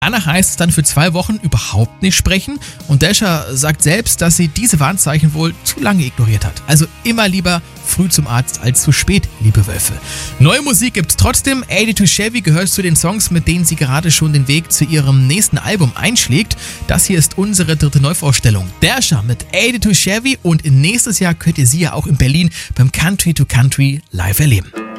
Danach heißt es dann für 2 Wochen überhaupt nicht sprechen und Dasher sagt selbst, dass sie diese Warnzeichen wohl zu lange ignoriert hat. Also immer lieber früh zum Arzt als zu spät, liebe Wölfe. Neue Musik gibt's trotzdem. 82 Chevy gehört zu den Songs, mit denen sie gerade schon den Weg zu ihrem nächsten Album einschlägt. Das hier ist unsere 3. Neuvorstellung. Dasher mit 82 Chevy und nächstes Jahr könnt ihr sie ja auch in Berlin beim Country to Country live erleben.